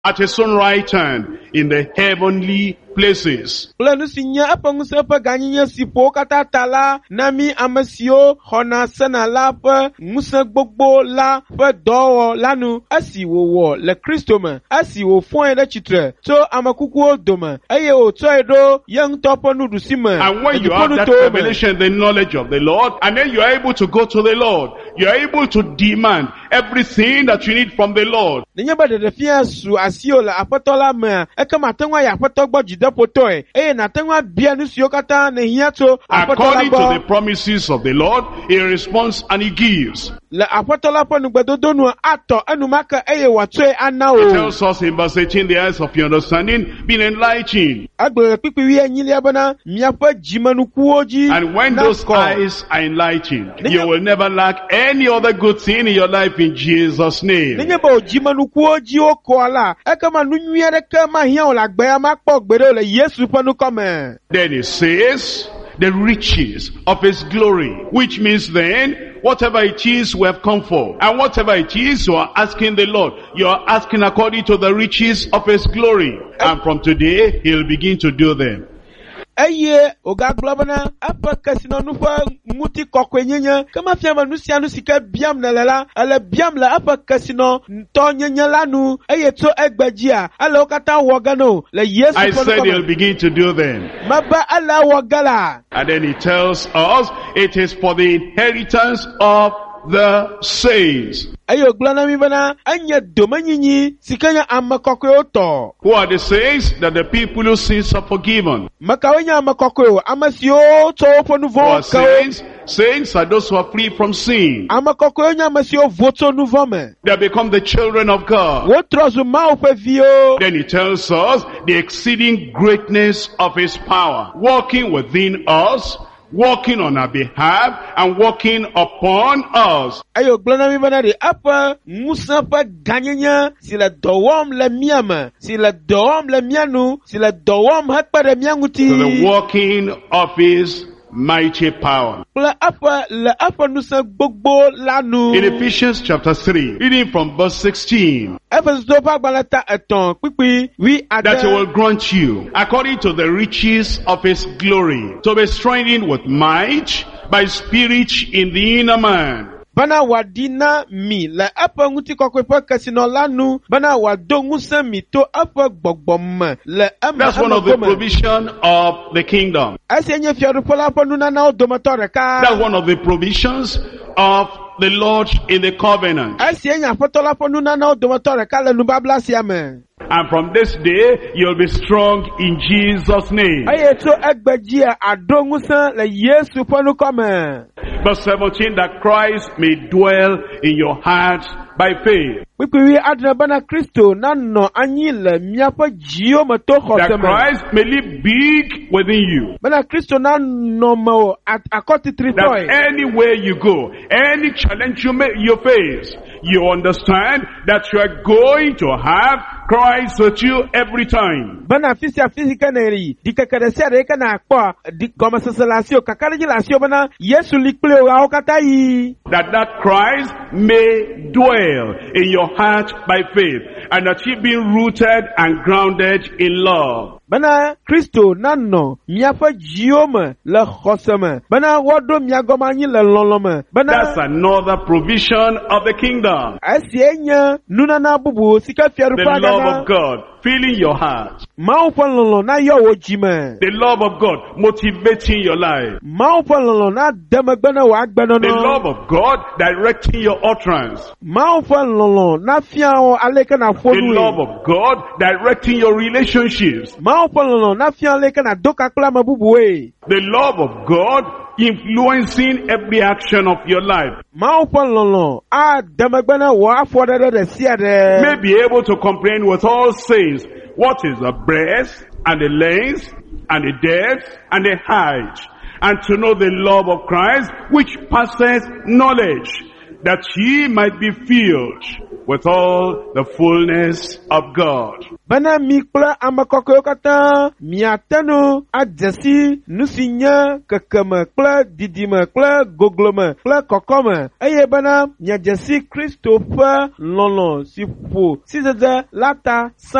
at his own right hand in the heavenly places. Planusinya apangusra pa ganyinya sipo kata tala nami amasio hona sana la pa musa gbogbo la pa do lanu asi wo le Kristo ma asi wo fon e chitre to amakuku odoma aye o to edo yang topo nudu sima. And when you have that revelation, the knowledge of the Lord, and then you are able to go to the Lord, you are able to demand everything that you need from the Lord. Ninyaba de fia su asio la apotola ma ekama tengwa ya apotogbo jidapoto na tengwa bia nu siokata na hiato according to the promises of the Lord, he responds and he gives. La apotola po nugbedodo nu ato enumaka watwe anao. It tells us in verse 18, the eyes of your understanding being enlightened. Agbe pipi wi anyili abana miapa jimanu kuoji. And when those eyes are enlightened, you will never lack any other good thing in your life in Jesus' name. Ninyaba jimanu kuoji okoala ekama nunyere kama hiya olagbe amakpo gbere le Yesu panu come. Then it says, the riches of his glory, which means then, whatever it is we have come for, and whatever it is you are asking the Lord, you are asking according to the riches of his glory. And from today, he'll begin to do them. Aye, oga globana apa kasino nufa muti kokwenyenya kama fiama nusi anusika biam na lela ala biam la apa kasino to nyenya lanu aye to egbajia ala okata wogano la Yesu. I said he'll begin to do them. Maba ala wogala. And then he tells us it is for the inheritance of the saints. Ayo glana mi bana anya domanyinyi sikanya amakokwe oto. Who are the saints? That the people whose sins are forgiven. Makawenya amakokwe amasio to ponuvo. Saints are those who are free from sin. Amakokwe amasio voto nuvome. They become the children of God. Then he tells us the exceeding greatness of his power, working within us, working on our behalf, and working upon us. Ayo glona mi bana de apa musa pa ganyanya sila dowom la miama sila dowom la mianu sila dowom hakpa de mianguti. So the working of his mighty power. In Ephesians chapter 3, reading from verse 16, that he will grant you, according to the riches of his glory, to be strengthened with might by spirit in the inner man. Bana wadina mi la apa nguti kokwepa kasino lanu bana wadongu sami to apa gbogbom la ama. That's one of the provision of the kingdom. That's one of the provisions of the Lord in the covenant. And from this day, you'll be strong in Jesus' name. Verse 17, that Christ may dwell in your hearts by faith. That Christ may live big within you. That anywhere you go, any challenge you face, you understand that you are going to have Christ with you every time. That Christ may dwell in your heart by faith, and that you be rooted and grounded in love. Bana Kristo nano miafa jioma la khosama bana wodo miagomanyi la loloma bana. That's another provision of the kingdom. Asienya nuna na bubu sika fiarupa. The love of God filling your heart. Maupololo na yo wojima. The love of God motivating your life. Maupololo na demagbana wa agbana no. The love of God directing your utterance. Maupololo na fiao aleka na fonu. The love of God directing your relationships. The love of God influencing every action of your life. May be able to comprehend with all saints what is the breadth and the length and the depth and the height, and to know the love of Christ which passeth knowledge, that ye might be filled with all the fullness of God. Bena mi kple ame kɔkɔewo katã miate nu adzesi nu si nye kekeme kple didime kple goglome kple kɔkɔme eye bena miadzesi Kristo ƒe lɔlɔ̃ si ƒo sisede la ta